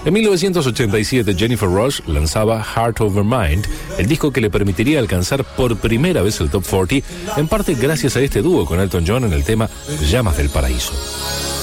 En 1987, Jennifer Rush lanzaba Heart Over Mind, el disco que le permitiría alcanzar por primera vez el Top 40, en parte gracias a este dúo con Elton John en el tema Llamas del Paraíso.